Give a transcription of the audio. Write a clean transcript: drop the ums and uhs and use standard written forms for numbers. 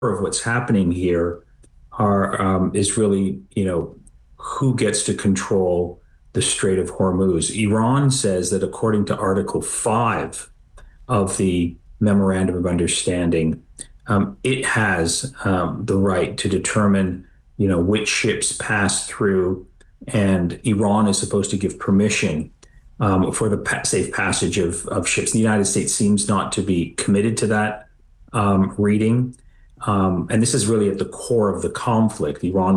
of what's happening here is really, who gets to control the Strait of Hormuz. Iran says that according to Article 5 of the Memorandum of Understanding, it has the right to determine, which ships pass through, and Iran is supposed to give permission for the safe passage of ships. The United States seems not to be committed to that reading. And this is really at the core of the conflict. Iran